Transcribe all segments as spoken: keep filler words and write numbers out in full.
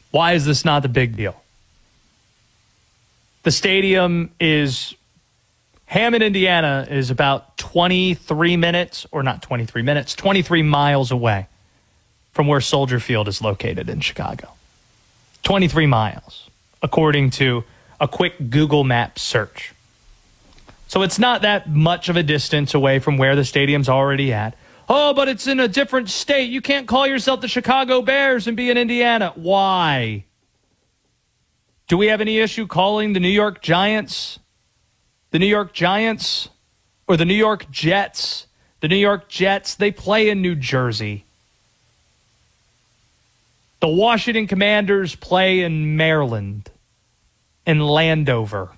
Why is this not the big deal? The stadium is, Hammond, Indiana is about twenty-three minutes, or not twenty-three minutes, twenty-three miles away from where Soldier Field is located in Chicago. twenty-three miles, according to a quick Google Maps search. So it's not that much of a distance away from where the stadium's already at. Oh, but it's in a different state. You can't call yourself the Chicago Bears and be in Indiana. Why? Do we have any issue calling the New York Giants the New York Giants or the New York Jets? The New York Jets, they play in New Jersey. The Washington Commanders play in Maryland, in Landover.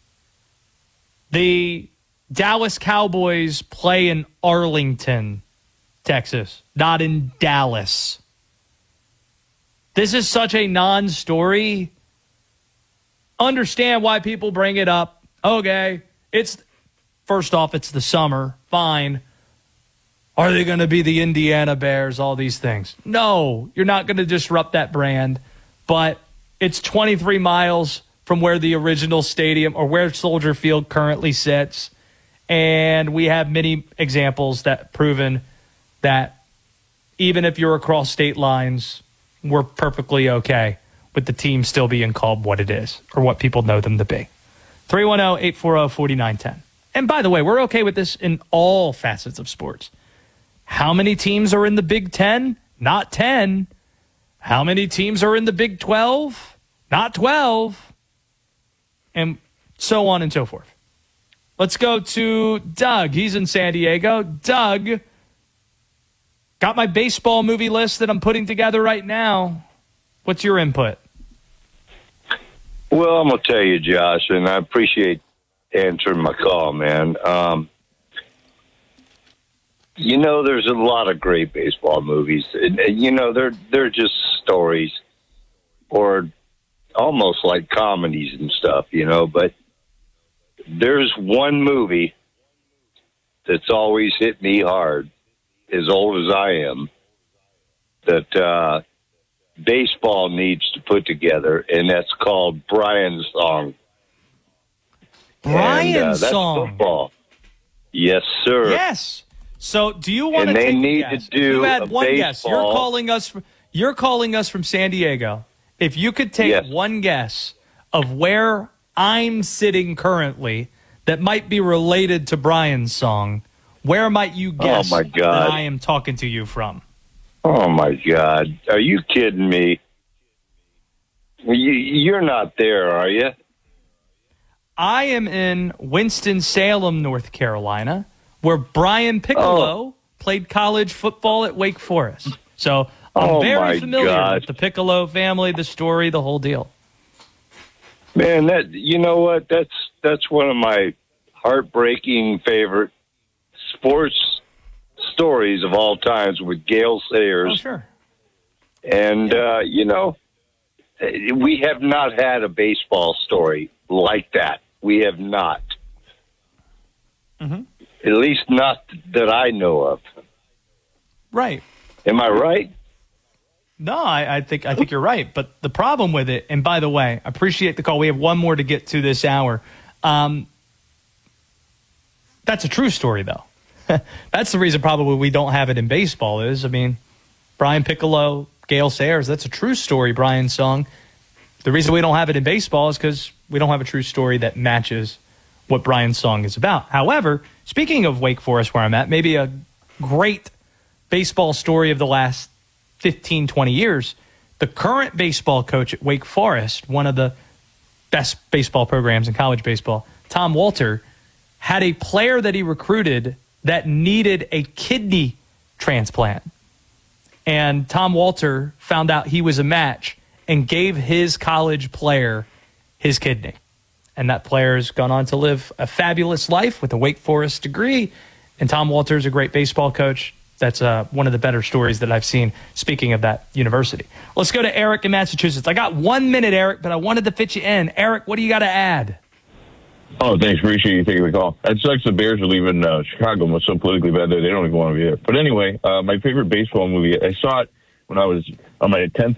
The Dallas Cowboys play in Arlington, Texas, not in Dallas. This is such a non-story. Understand why people bring it up. Okay, it's first off, it's the summer. Fine. Are they going to be the Indiana Bears? All these things. No, you're not going to disrupt that brand. But it's twenty-three miles from where the original stadium or where Soldier Field currently sits. And we have many examples that proven that even if you're across state lines, we're perfectly okay with the team still being called what it is or what people know them to be. three one zero, eight four zero, four nine one zero. And by the way, we're okay with this in all facets of sports. How many teams are in the Big Ten? Not ten. How many teams are in the Big twelve? Not twelve. And so on and so forth. Let's go to Doug. He's in San Diego. Doug, got my baseball movie list that I'm putting together right now. What's your input? Well, I'm going to tell you, Josh, and I appreciate answering my call, man. Um, you know, there's a lot of great baseball movies. And, you know, they're, they're just stories or almost like comedies and stuff, you know, but there's one movie that's always hit me hard, as old as I am, that uh, baseball needs to put together, and that's called Brian's Song. Brian's and, uh, that's Song. Football. Yes, sir. Yes. So do you want and to they take need a guess? to do you had a one baseball. guess. You're calling us from, you're calling us from San Diego. If you could take yes. one guess of where I'm sitting currently that might be related to Brian's Song, where might you guess oh my God. that I am talking to you from? Oh, my God. Are you kidding me? You, you're not there, are you? I am in Winston-Salem, North Carolina, where Brian Piccolo Oh. played college football at Wake Forest. So I'm Oh, very my familiar gosh. with the Piccolo family, the story, the whole deal. Man, that you know what? That's that's one of my heartbreaking favorite sports stories of all times with Gale Sayers. Oh, sure. And, Yeah. uh, you know, we have not had a baseball story like that. We have not. Mm-hmm. At least not that I know of. Right. Am I right? No, I, I think I think you're right. But the problem with it, and by the way, I appreciate the call. We have one more to get to this hour. Um, that's a true story, though. That's the reason probably we don't have it in baseball is, I mean, Brian Piccolo, Gale Sayers, that's a true story, Brian's Song. The reason we don't have it in baseball is because we don't have a true story that matches what Brian's Song is about. However, speaking of Wake Forest, where I'm at, maybe a great baseball story of the last fifteen, twenty years, the current baseball coach at Wake Forest, one of the best baseball programs in college baseball, Tom Walter, had a player that he recruited that needed a kidney transplant. And Tom Walter found out he was a match and gave his college player his kidney. And that player has gone on to live a fabulous life with a Wake Forest degree. And Tom Walter is a great baseball coach. That's uh, one of the better stories that I've seen, speaking of that university. Let's go to Eric in Massachusetts. I got one minute, Eric, but I wanted to fit you in. Eric, what do you got to add? Oh, thanks. Appreciate you taking the call. It sucks the Bears are leaving uh, Chicago. It's so politically bad there. They don't even want to be there. But anyway, uh, my favorite baseball movie, I saw it when I was on my tenth